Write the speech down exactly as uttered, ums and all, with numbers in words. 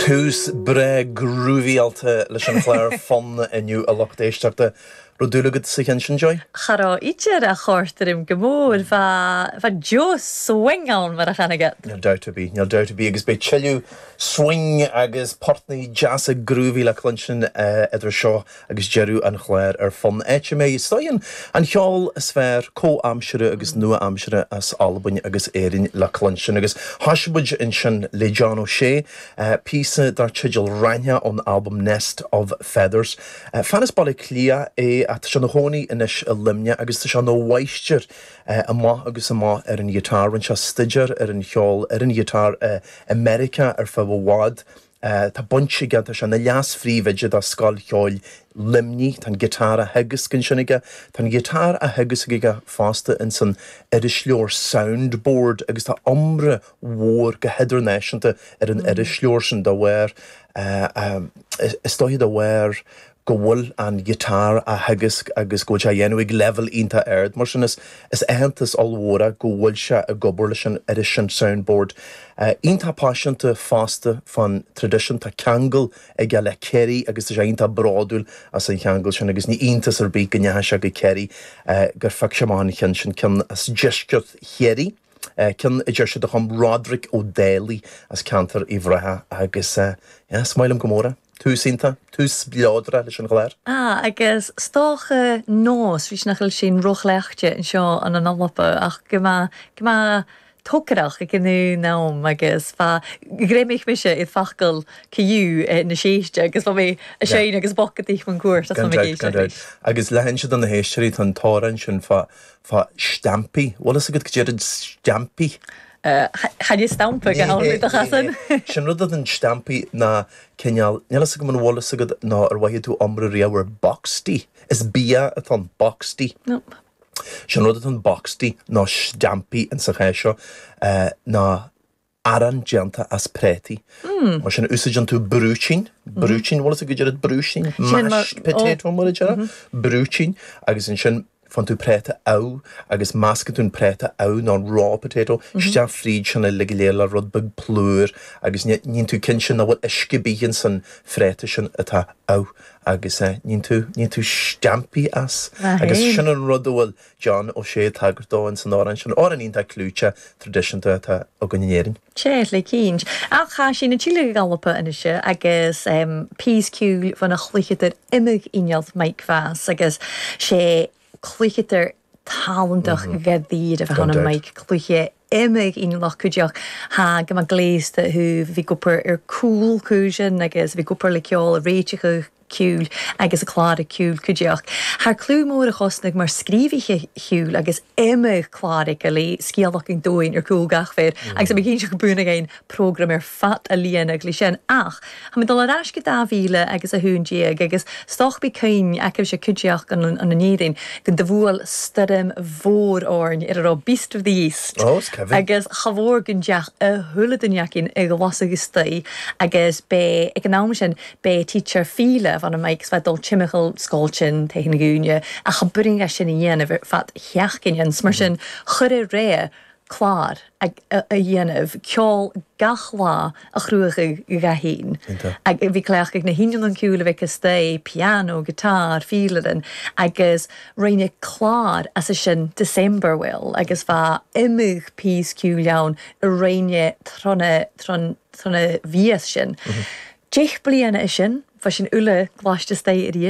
Tús bre grúvíalta leis an chléir fan iniu a lochtéisteachta rodúlagad sa chin sin joy? Chará idir a chóirtarim gomór fa fa jo swingáin mar a chanagad. Níl doubt bí, níl doubt bí agus be chiliú swing agus partnaí jazz a grúví le clunsin uh, idir seo agus jeú an chléir ar fan éite mé stoin an cheol is sfr có amsere agus nua amsere as Albany agus éirin le clunsin agus hasbuid in sin le John O'Shea uh, písa dar chidil rania on album Nest of Feathers. Uh, Fanas bala clia é at sin na hóní inis a limne agus tá se nó waistir uh, a má agus a má ar an guitar an se stiger ar an cheol ar an guitar uh, America ar fa bhhád uh, tá bunse gan tá se na leas fríomhide a scal cheol limní tan guitar a hegus cin sinnige tan guitar a hegus giga fásta in san iris leor soundboard agus tá ombre mhór go heidir náisianta ar an iris leor sin da bhhair uh, um, is stoiad a bhhair go bhfuil an guitar a hagus agus go te dhéanamh level ínta aird mar sin is is aantas allmhóra go bhfuil se a gobar leis an iris sin soundboard. Uh, ínta páisianta fásta fan tradition tá ceangal ag le ceirí agus is ínta bráúil as an cheangal sin agus ní íntas ar bí go nethe se go ceirí uh, gur feic sem an chin sin cin as geiscirt chéirí. Uh, cin i ddeir se do chum Roderick O'Daly as cantar i bhreithe agus uh, yeah, smailm gomóra. Túsínta, tús bliádra leis an gléir? Ah, agus stácha nós rís nachil sin rochlechte in seo an an alapa ach gyma gyma tócarach ag gynnu nám agus fa gréimich mi se i fachgal ciú na séiste agus fa mé a séin agus bocad ich man cuairt as ma géiste. Agus lehan se an na héisteí tan táran sin fa fa stampi. Wala sa gyd gyda'r stampi? Had je stampa go háid a chasan? Sin rud an stampi na ceal, nílas go man bhla sagad ná ar wahiad tú omra riamhar boxtí. Is bia atá boxtí. Nope. Sin rud an boxtí ná stampi in sa chéisio uh, ná aran dianta as préti. Mm. Mar sin úsid an tú brúchin, brúchin, wala sa go gyda'r brúchin? Mashed potato mar a gyda? Brúchin, agus in sin fan tú préta au, agus masca tún préta au ná raw potato, mm-hmm. Stean fríd sin a ligiléla rud bug plúr, agus nín tú cin sin na bhfuil iscibíhin san fréta sin atá au, agus uh, nín tú, nín tú stampi as, ah, agus hey. Sin an rud bhfuil John O'Shea tagardóin san áran sin, áran ín tá clúte traditionta atá a gynnéirin. Chéir le cíns. Ach cha sin na tíle galapa inise agus um, pís ciúil fan a chluichetar imig inalt Mike Vass, agus sé chluichetar talentach mm-hmm. gadíad a bheit hanna Mike chluiche imig in lach cúideach ha go ma gléiste hu bhí gopur ar cool cúsin agus bhí gopur le ceol a réiteach ciúil agus a chlád a ciúil cúideach. Haar clúmór a chosnig mar scríbhiche ciúil agus imig chládig a lí scialach in dóin ar cool gachféir mm. agus a begin se go búna géin program ar fat a líanag lí sin ach ha mi dal a ráisce dáhíle agus a húndíag agus stoch bí céin ac se cúideach an an anéirin gon de bhúil styrm mhór orn ar a Beast of the East oh, agus chavór gon deach a thula dunneacin ag was agus stí agus be ag an náam sin be teacher fíle van a Mike's wat dol chimical skolchin tegen na gúne a chaburing a sin yen of fat hiachkin yen smersin churre ré klár a yenef kjol gachla a chruige gaheen ag vi klaach ag na hinan an cúle veke stay piano guitar fielen agus reinne klár as a sin December will agus va imig pís cúlean a reinne tronne tron tronne vies sin Jech bliana is sin fa sin ule gláiste stay